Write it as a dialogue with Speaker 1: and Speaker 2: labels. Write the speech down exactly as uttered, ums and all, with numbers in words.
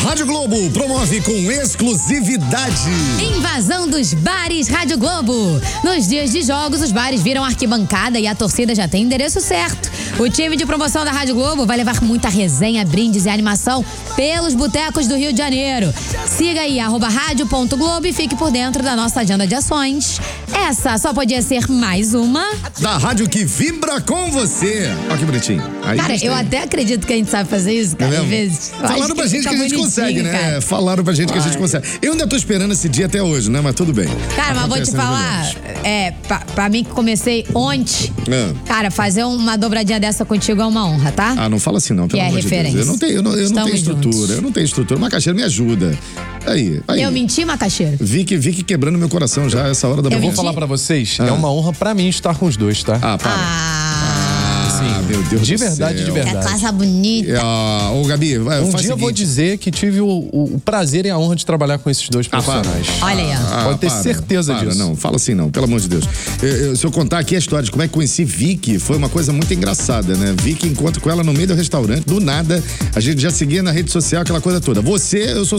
Speaker 1: Rádio Globo promove com exclusividade.
Speaker 2: Invasão dos bares Rádio Globo. Nos dias de jogos, os bares viram arquibancada e a torcida já tem endereço certo. O time de promoção da Rádio Globo vai levar muita resenha, brindes e animação pelos botecos do Rio de Janeiro. Siga aí, arroba rádio ponto globo e fique por dentro da nossa agenda de ações. Essa só podia ser mais uma
Speaker 1: da rádio que vibra com você. Olha que bonitinho. Aí
Speaker 2: cara, eu até acredito que a gente sabe fazer isso, cara,
Speaker 1: é
Speaker 2: às vezes.
Speaker 1: Falaram pra gente que a gente consegue, né?
Speaker 2: Cara.
Speaker 1: Falaram pra gente que a gente consegue. Eu ainda tô esperando esse dia até hoje, né? Mas tudo bem.
Speaker 2: Cara, mas vou te falar, é, pra, pra mim que comecei ontem, é. cara, fazer uma dobradinha dessa contigo é uma honra, tá?
Speaker 1: Ah, não fala assim não, pelo
Speaker 2: que
Speaker 1: amor
Speaker 2: é
Speaker 1: de
Speaker 2: referência.
Speaker 1: Deus. Eu não tenho, eu não, eu não tenho estrutura, juntos. eu não tenho estrutura. Macaxeira me ajuda. Aí, aí.
Speaker 2: Eu menti, Macaxeira?
Speaker 1: Vi que, vi que quebrando meu coração já essa hora da
Speaker 3: manhã.
Speaker 1: Eu
Speaker 3: vou falar pra vocês, ah. é uma honra pra mim estar com os dois, tá?
Speaker 1: Ah, para.
Speaker 2: Ah,
Speaker 1: ah meu Deus
Speaker 3: de
Speaker 1: do
Speaker 3: verdade,
Speaker 1: céu.
Speaker 3: de verdade.
Speaker 2: Que coisa bonita.
Speaker 1: Ah, ô, Gabi, vai,
Speaker 3: um
Speaker 1: faz
Speaker 3: dia eu vou
Speaker 1: seguinte.
Speaker 3: dizer que tive o, o, o prazer e a honra de trabalhar com esses dois profissionais.
Speaker 2: Ah, Olha aí, ó.
Speaker 1: Ah,
Speaker 3: Pode ter
Speaker 1: para,
Speaker 3: certeza
Speaker 1: para,
Speaker 3: disso.
Speaker 1: Não, fala assim não, pelo amor de Deus. Eu, eu, se eu contar aqui a história de como é que conheci Vicky, foi uma coisa muito engraçada, né? Vicky, encontro com ela no meio do restaurante, do nada, a gente já seguia na rede social, aquela coisa toda. Você, eu sou